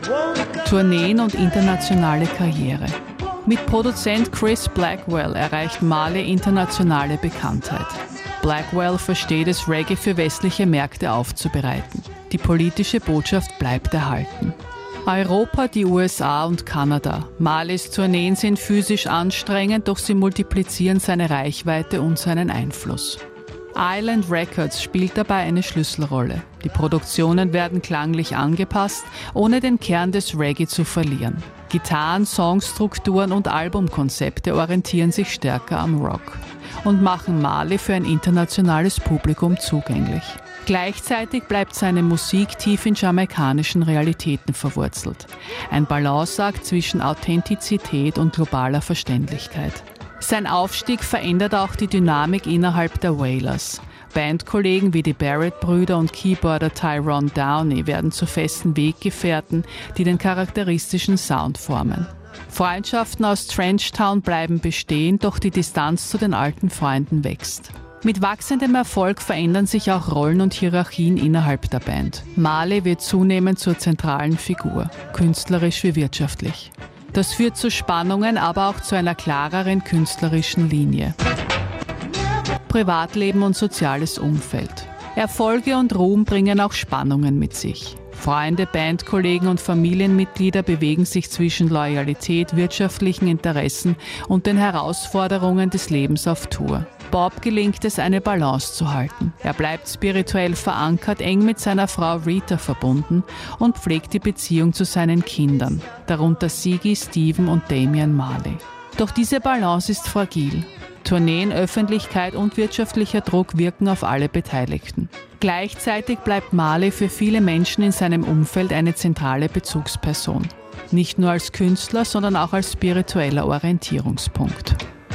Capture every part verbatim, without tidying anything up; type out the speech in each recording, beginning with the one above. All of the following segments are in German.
Tourneen und internationale Karriere. Mit Produzent Chris Blackwell erreicht Marley internationale Bekanntheit. Blackwell versteht es, Reggae für westliche Märkte aufzubereiten. Die politische Botschaft bleibt erhalten. Europa, die U S A und Kanada. Marleys Tourneen sind physisch anstrengend, doch sie multiplizieren seine Reichweite und seinen Einfluss. Island Records spielt dabei eine Schlüsselrolle. Die Produktionen werden klanglich angepasst, ohne den Kern des Reggae zu verlieren. Gitarren, Songstrukturen und Albumkonzepte orientieren sich stärker am Rock und machen Marley für ein internationales Publikum zugänglich. Gleichzeitig bleibt seine Musik tief in jamaikanischen Realitäten verwurzelt. Ein Balanceakt zwischen Authentizität und globaler Verständlichkeit. Sein Aufstieg verändert auch die Dynamik innerhalb der Wailers. Bandkollegen wie die Barrett-Brüder und Keyboarder Tyrone Downey werden zu festen Weggefährten, die den charakteristischen Sound formen. Freundschaften aus Trenchtown bleiben bestehen, doch die Distanz zu den alten Freunden wächst. Mit wachsendem Erfolg verändern sich auch Rollen und Hierarchien innerhalb der Band. Marley wird zunehmend zur zentralen Figur, künstlerisch wie wirtschaftlich. Das führt zu Spannungen, aber auch zu einer klareren künstlerischen Linie. Privatleben und soziales Umfeld. Erfolge und Ruhm bringen auch Spannungen mit sich. Freunde, Bandkollegen und Familienmitglieder bewegen sich zwischen Loyalität, wirtschaftlichen Interessen und den Herausforderungen des Lebens auf Tour. Bob gelingt es, eine Balance zu halten. Er bleibt spirituell verankert, eng mit seiner Frau Rita verbunden und pflegt die Beziehung zu seinen Kindern, darunter Siggy, Stephen und Damian Marley. Doch diese Balance ist fragil. Tourneen, Öffentlichkeit und wirtschaftlicher Druck wirken auf alle Beteiligten. Gleichzeitig bleibt Marley für viele Menschen in seinem Umfeld eine zentrale Bezugsperson. Nicht nur als Künstler, sondern auch als spiritueller Orientierungspunkt.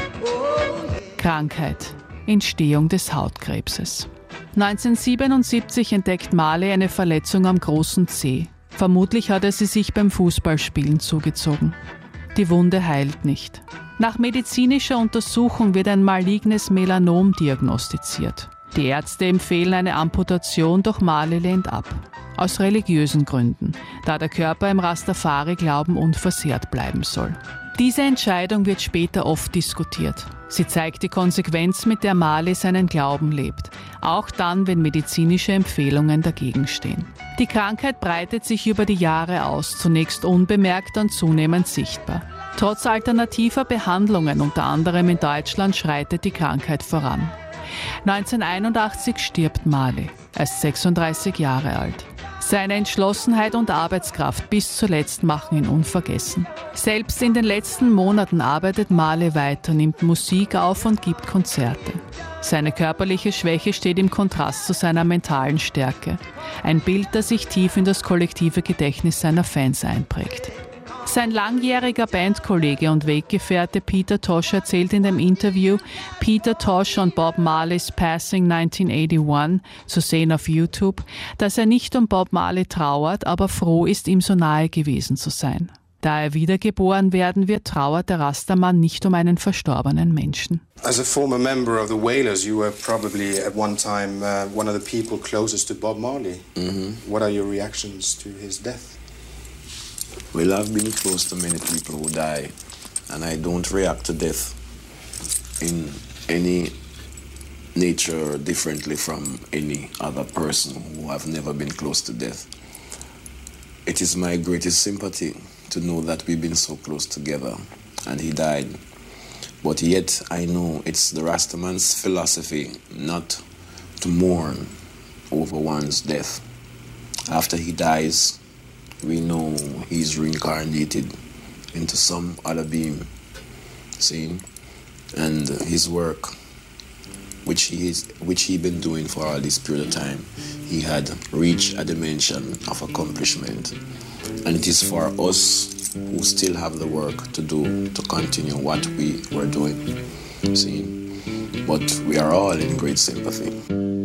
Krankheit. Entstehung des Hautkrebses. neunzehnhundertsiebenundsiebzig entdeckt Marley eine Verletzung am großen Zeh. Vermutlich hat er sie sich beim Fußballspielen zugezogen. Die Wunde heilt nicht. Nach medizinischer Untersuchung wird ein malignes Melanom diagnostiziert. Die Ärzte empfehlen eine Amputation, doch Marley lehnt ab. Aus religiösen Gründen, da der Körper im Rastafari-Glauben unversehrt bleiben soll. Diese Entscheidung wird später oft diskutiert. Sie zeigt die Konsequenz, mit der Marley seinen Glauben lebt, auch dann, wenn medizinische Empfehlungen dagegen stehen. Die Krankheit breitet sich über die Jahre aus, zunächst unbemerkt, dann zunehmend sichtbar. Trotz alternativer Behandlungen, unter anderem in Deutschland, schreitet die Krankheit voran. neunzehnhunderteinundachtzig stirbt Marley, erst sechsunddreißig Jahre alt. Seine Entschlossenheit und Arbeitskraft bis zuletzt machen ihn unvergessen. Selbst in den letzten Monaten arbeitet Marley weiter, nimmt Musik auf und gibt Konzerte. Seine körperliche Schwäche steht im Kontrast zu seiner mentalen Stärke. Ein Bild, das sich tief in das kollektive Gedächtnis seiner Fans einprägt. Sein langjähriger Bandkollege und Weggefährte Peter Tosh erzählt in dem Interview Peter Tosh on Bob Marley's Passing neunzehnhunderteinundachtzig, zu sehen auf YouTube, dass er nicht um Bob Marley trauert, aber froh ist, ihm so nahe gewesen zu sein. Da er wiedergeboren werden wird, trauert der Rastaman nicht um einen verstorbenen Menschen. As a former member of the Wailers, you were probably at one time uh, one of the people closest to Bob Marley. Mm-hmm. What are your reactions to his death? Well, I've been close to many people who die, and I don't react to death in any nature differently from any other person who have never been close to death. It is my greatest sympathy to know that we've been so close together, and he died. But yet I know it's the Rastaman's philosophy not to mourn over one's death. After he dies, we know he's reincarnated into some other being, see, and his work, which he is, which he been doing for all this period of time, he had reached a dimension of accomplishment, and it is for us who still have the work to do to continue what we were doing, see, but we are all in great sympathy.